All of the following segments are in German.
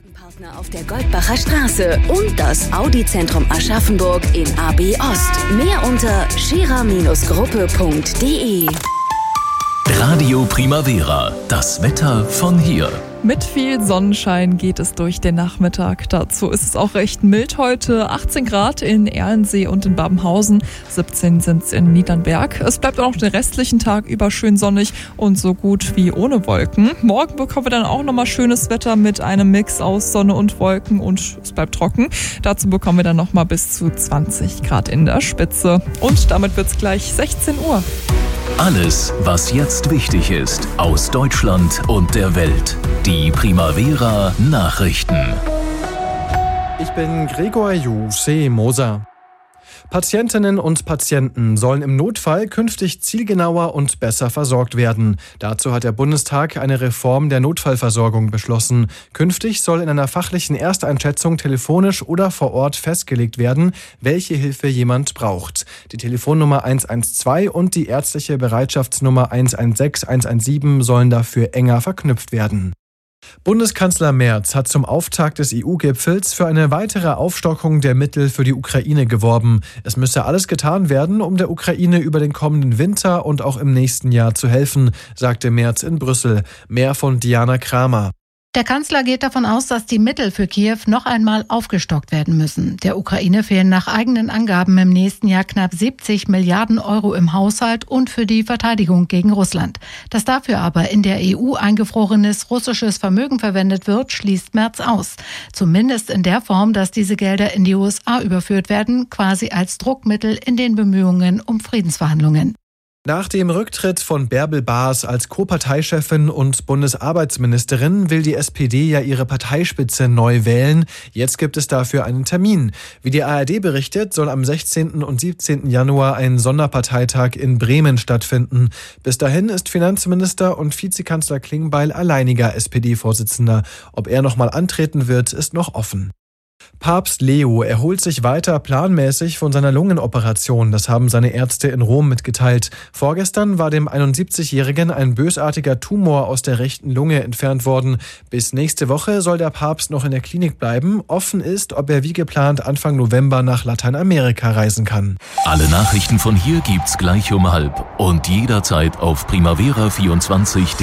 Partner auf der Goldbacher Straße und das Audi-Zentrum Aschaffenburg in AB Ost. Mehr unter scherer-gruppe.de. Radio Primavera, das Wetter von hier. Mit viel Sonnenschein geht es durch den Nachmittag. Dazu ist es auch recht mild heute. 18 Grad in Erlensee und in Babenhausen, 17 sind es in Niedernberg. Es bleibt auch den restlichen Tag über schön sonnig und so gut wie ohne Wolken. Morgen bekommen wir dann auch nochmal schönes Wetter mit einem Mix aus Sonne und Wolken und es bleibt trocken. Dazu bekommen wir dann nochmal bis zu 20 Grad in der Spitze. Und damit wird es gleich 16 Uhr. Alles, was jetzt wichtig ist, aus Deutschland und der Welt. Die Primavera Nachrichten. Ich bin Gregor Moser. Patientinnen und Patienten sollen im Notfall künftig zielgenauer und besser versorgt werden. Dazu hat der Bundestag eine Reform der Notfallversorgung beschlossen. Künftig soll in einer fachlichen Ersteinschätzung telefonisch oder vor Ort festgelegt werden, welche Hilfe jemand braucht. Die Telefonnummer 112 und die ärztliche Bereitschaftsnummer 116, 117 sollen dafür enger verknüpft werden. Bundeskanzler Merz hat zum Auftakt des EU-Gipfels für eine weitere Aufstockung der Mittel für die Ukraine geworben. Es müsse alles getan werden, um der Ukraine über den kommenden Winter und auch im nächsten Jahr zu helfen, sagte Merz in Brüssel. Mehr von Diana Kramer. Der Kanzler geht davon aus, dass die Mittel für Kiew noch einmal aufgestockt werden müssen. Der Ukraine fehlen nach eigenen Angaben im nächsten Jahr knapp 70 Milliarden Euro im Haushalt und für die Verteidigung gegen Russland. Dass dafür aber in der EU eingefrorenes russisches Vermögen verwendet wird, schließt Merz aus. Zumindest in der Form, dass diese Gelder in die USA überführt werden, quasi als Druckmittel in den Bemühungen um Friedensverhandlungen. Nach dem Rücktritt von Bärbel Baas als Co-Parteichefin und Bundesarbeitsministerin will die SPD ja ihre Parteispitze neu wählen. Jetzt gibt es dafür einen Termin. Wie die ARD berichtet, soll am 16. und 17. Januar ein Sonderparteitag in Bremen stattfinden. Bis dahin ist Finanzminister und Vizekanzler Klingbeil alleiniger SPD-Vorsitzender. Ob er nochmal antreten wird, ist noch offen. Papst Leo erholt sich weiter planmäßig von seiner Lungenoperation. Das haben seine Ärzte in Rom mitgeteilt. Vorgestern war dem 71-Jährigen ein bösartiger Tumor aus der rechten Lunge entfernt worden. Bis nächste Woche soll der Papst noch in der Klinik bleiben. Offen ist, ob er wie geplant Anfang November nach Lateinamerika reisen kann. Alle Nachrichten von hier gibt's gleich um 12 und jederzeit auf primavera24.de.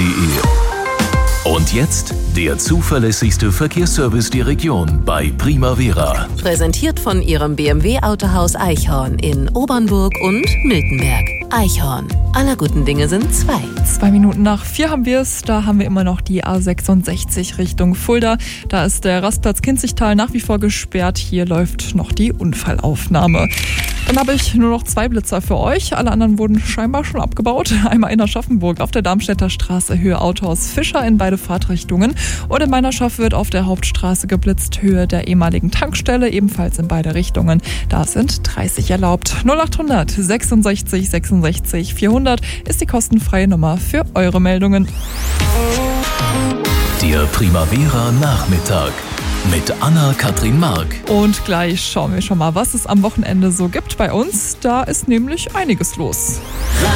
Und jetzt der zuverlässigste Verkehrsservice der Region bei Primavera. Präsentiert von Ihrem BMW-Autohaus Eichhorn in Obernburg und Miltenberg. Eichhorn. Aller guten Dinge sind zwei. 2 Minuten nach 4 haben wir es. Da haben wir immer noch die A66 Richtung Fulda. Da ist der Rastplatz Kinzigtal nach wie vor gesperrt. Hier läuft noch die Unfallaufnahme. Dann habe ich nur noch 2 Blitzer für euch. Alle anderen wurden scheinbar schon abgebaut. Einmal in Aschaffenburg auf der Darmstädter Straße Höhe Autohaus Fischer in beide Fahrtrichtungen. Und in Meinerschaft wird auf der Hauptstraße geblitzt, Höhe der ehemaligen Tankstelle, ebenfalls in beide Richtungen. Da sind 30 erlaubt. 0800 66 66 400 ist die kostenfreie Nummer für eure Meldungen. Der Primavera Nachmittag mit Anna-Kathrin Mark. Und gleich schauen wir schon mal, was es am Wochenende so gibt bei uns. Da ist nämlich einiges los.